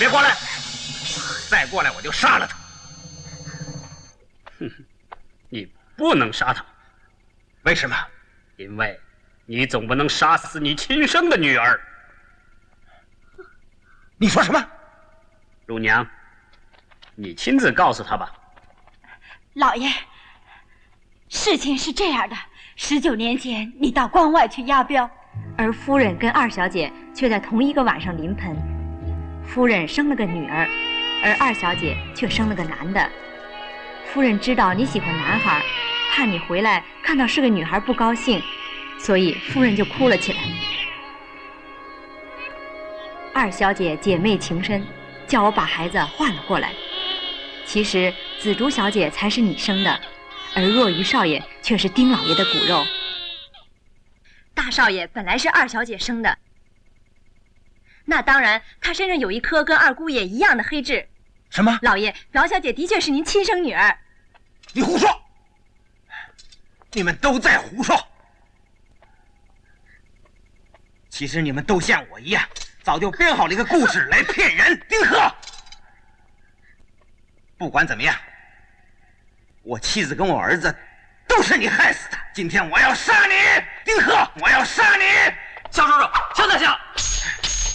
别过来！再过来我就杀了他！ 哼，你不能杀他。 为什么？ 因为你总不能杀死你亲生的女儿。 你说什么？ 乳娘，你亲自告诉他吧。 老爷，事情是这样的，19年前你到关外去押镖， 而夫人跟二小姐却在同一个晚上临盆。夫人生了个女儿，而二小姐却生了个男的。夫人知道你喜欢男孩，怕你回来看到是个女孩不高兴，所以夫人就哭了起来。二小姐姐妹情深，叫我把孩子换了过来。其实紫竹小姐才是你生的，而若愚少爷却是丁老爷的骨肉。 大少爷本来是二小姐生的，那当然他身上有一颗跟二姑爷一样的黑痣。 什么？ 老爷，表小姐的确是您亲生女儿。 你胡说！你们都在胡说！其实你们都像我一样，早就编好了一个故事来骗人。丁鹤，不管怎么样，我妻子跟我儿子都是你害死的。今天我要杀你，丁鹤！我要杀你！ 肖叔叔，肖大侠。